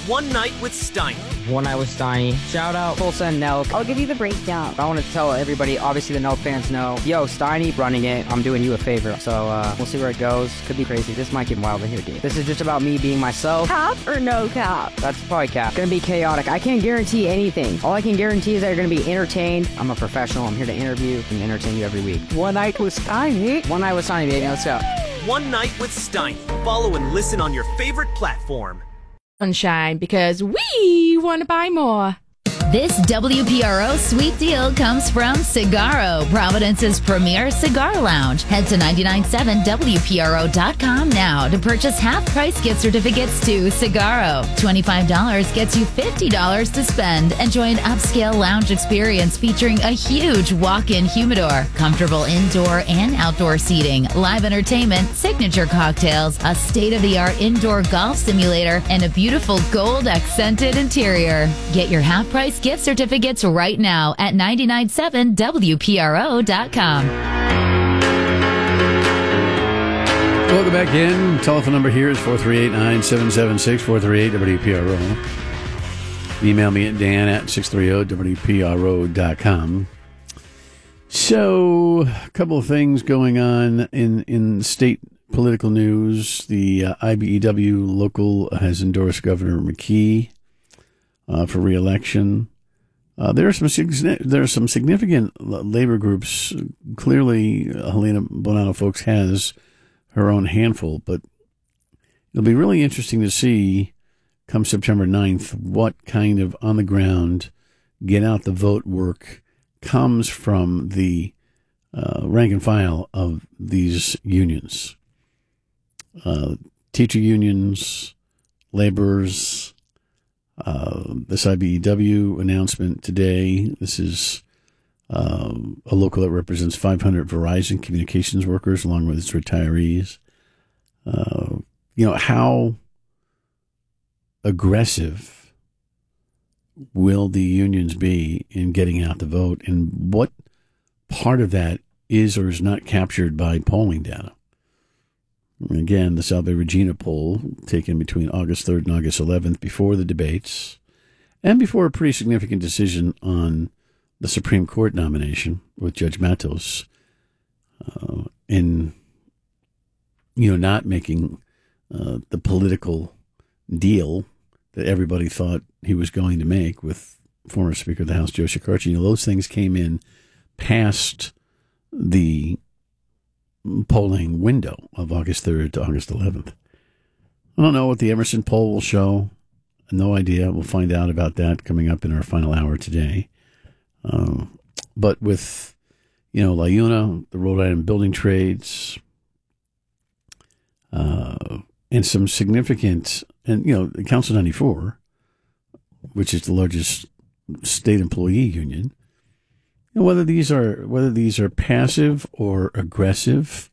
One Night with Steiny. One Night with Steiny. Shout out Full Send Nelk. I'll give you the breakdown. I want to tell everybody, obviously the Nelk fans know, yo, Steiny running it, I'm doing you a favor. So we'll see where it goes. Could be crazy. This might get wild in here, dude. This is just about me being myself. Cap or no cap? That's probably cap. Gonna be chaotic. I can't guarantee anything. All I can guarantee is that you're gonna be entertained. I'm a professional. I'm here to interview and entertain you every week. One Night with Steiny. One Night with Steiny, baby. Let's go. One Night with Steiny. Follow and listen on your favorite platform. Sunshine, because we want to buy more. This WPRO sweet deal comes from Cigaro, Providence's premier cigar lounge. Head to 997WPRO.com now to purchase half-price gift certificates to Cigaro. $25 gets you $50 to spend. Enjoy an upscale lounge experience featuring a huge walk-in humidor, comfortable indoor and outdoor seating, live entertainment, signature cocktails, a state-of-the-art indoor golf simulator, and a beautiful gold-accented interior. Get your half-price gift certificates right now at 997WPRO.com. Welcome back in. Telephone number here is 438-9776, 438-WPRO. Email me at dan@630WPRO.com. So, a couple of things going on in state political news. The IBEW local has endorsed Governor McKee for re-election. There are some significant labor groups. Clearly, Helena Bonanno Folks has her own handful, but it'll be really interesting to see come September 9th what kind of on-the-ground, get-out-the-vote work comes from the rank and file of these unions. Teacher unions, laborers. This IBEW announcement today, this is a local that represents 500 Verizon communications workers along with its retirees. How aggressive will the unions be in getting out the vote, and what part of that is or is not captured by polling data? Again, the Salve Regina poll taken between August 3rd and August 11th before the debates and before a pretty significant decision on the Supreme Court nomination with Judge Matos in, not making the political deal that everybody thought he was going to make with former Speaker of the House, Joe Shekarchi. Those things came in past the polling window of August 3rd to August 11th. I don't know what the Emerson poll will show. No idea. We'll find out about that coming up in our final hour today. But with, LIUNA, the Rhode Island Building Trades, and some significant, and, Council 94, which is the largest state employee union, whether these are passive or aggressive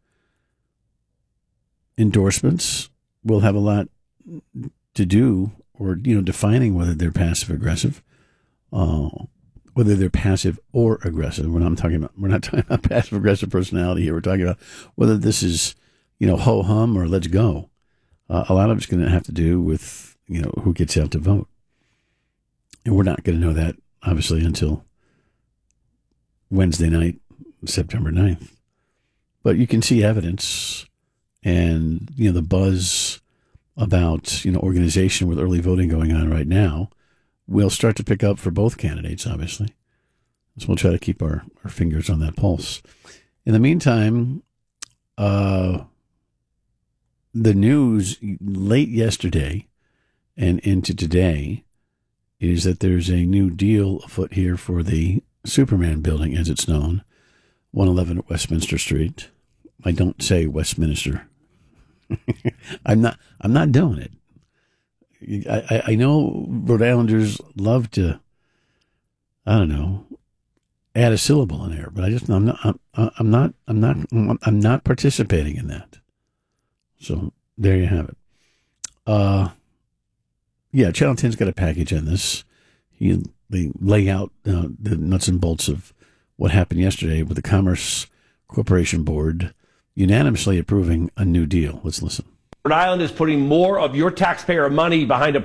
endorsements will have a lot to do, or defining whether they're passive aggressive, whether they're passive or aggressive. We're not talking about passive aggressive personality here. We're talking about whether this is ho hum or let's go. A lot of it's going to have to do with who gets out to vote, and we're not going to know that obviously until Wednesday night, September 9th. But you can see evidence and, the buzz about, organization with early voting going on right now will start to pick up for both candidates, obviously. So we'll try to keep our fingers on that pulse. In the meantime, the news late yesterday and into today is that there's a new deal afoot here for the Superman building, as it's known, 111 Westminster Street. I don't say Westminster. I'm not doing it. I know Rhode Islanders love to, add a syllable in there, but I'm not participating in that. So there you have it. Channel 10's got a package on this. They lay out the nuts and bolts of what happened yesterday with the Commerce Corporation Board unanimously approving a new deal. Let's listen. Rhode Island is putting more of your taxpayer money behind a